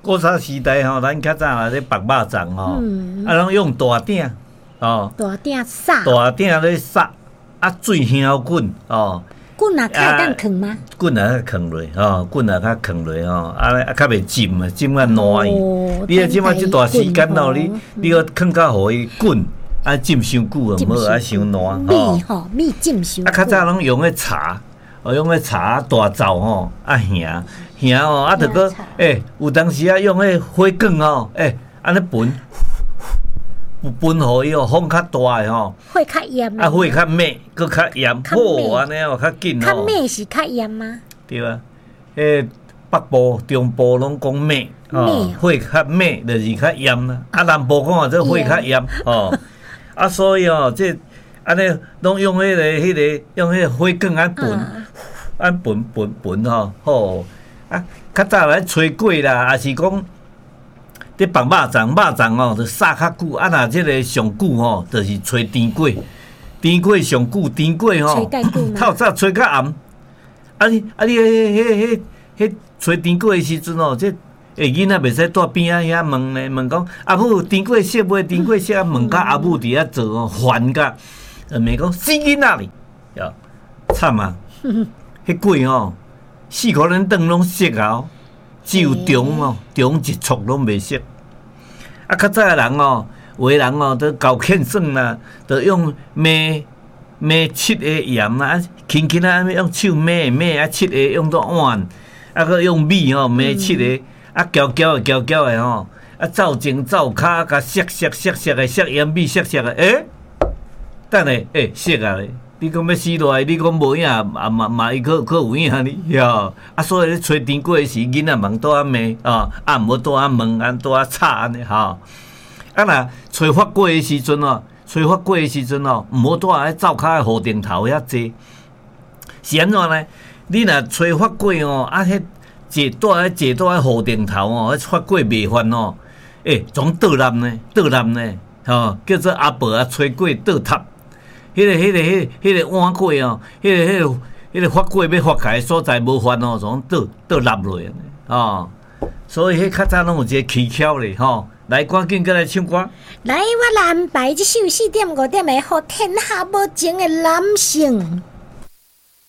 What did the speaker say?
古早时代吼，咱较早啊咧绑肉粽吼，拢用大鼎哦， 大鼎撒， 大鼎咧撒，水香滚哦。 滚啊，较当放吗？ 滚啊，较放落吼，滚啊，较放落吼，较袂浸啊，浸啊烂去。你啊，即摆即段时间咯，你要放较互伊滚，浸伤久啊，无伤烂米吼，米浸伤。 较早拢用迄茶，用迄茶大灶吼，香吼，着个有当时用迄火卷吼，安尼分互伊哦，风较大诶吼， 火较严， 火较猛，搁较严，好安尼哦，较紧哦。 较猛是较严吗？ 对啊，北部、中部拢讲猛，火较猛就是较严啦。南部讲这火较严哦，所以哦，这安尼拢用迄个用迄个火卷按分吼，好较早来吹粿啦，也是讲。伫绑肉粽哦，就撒较久。若即个上久吼，就是吹甜粿。甜粿上久，甜粿吼，透早吹较暗。你迄吹甜粿的时阵哦，这囡仔袂使蹛边仔遐问咧，问讲阿母甜粿熟袂？甜粿熟问甲阿母伫遐做哦，烦甲，咪讲死囡仔哩，哟，惨啊！迄粿吼，4箍人顿拢熟啊！只有中一撮拢袂熟。较早的人哦，有的人哦，都搞欠算啦，都用买切的盐啦，轻轻啊，用手买切的用作碗，搁用米吼买切的，搅的吼，走前走骹，甲削的，削盐米削的，等下熟啊咧。你讲要死落来，你讲无影嘛伊可有影哩，哟！所以咧吹甜粿时，囡仔忙倒骂毋好倒问，倒吵安尼吼。若吹发粿的时阵哦，毋好倒喺灶骹的河顶头遐坐。是安怎呢？你若吹发粿哦，倒喺河顶头哦，迄发粿袂翻哦，总倒烂呢，吼，叫做阿婆吹粿倒塌。迄个碗粿哦，迄个发粿要发开所在无翻哦，总倒落落安尼哦。所以迄较早拢有一个技巧咧吼。来，赶紧过来唱歌。 来，我安排这首4点5点的，互天下无情的男性。